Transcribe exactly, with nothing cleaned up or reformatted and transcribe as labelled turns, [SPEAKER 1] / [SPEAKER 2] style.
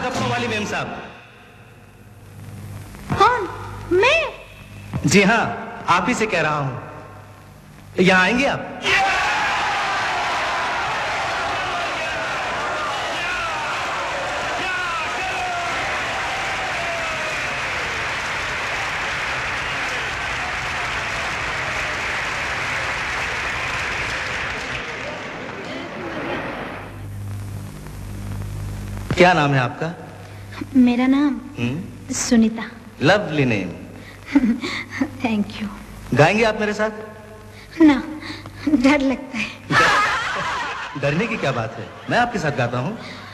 [SPEAKER 1] कपड़ों वाली मेम साहब।
[SPEAKER 2] कौन? मैं?
[SPEAKER 1] जी हाँ, आप ही से कह रहा हूं। यहाँ आएंगे आप? क्या नाम है आपका?
[SPEAKER 2] मेरा नाम
[SPEAKER 1] हुँ?
[SPEAKER 2] Sunita.
[SPEAKER 1] Lovely name.
[SPEAKER 2] Thank you.
[SPEAKER 1] गाएंगे आप मेरे साथ?
[SPEAKER 2] ना, डर लगता है।
[SPEAKER 1] डरने की क्या बात है, मैं आपके साथ गाता हूँ।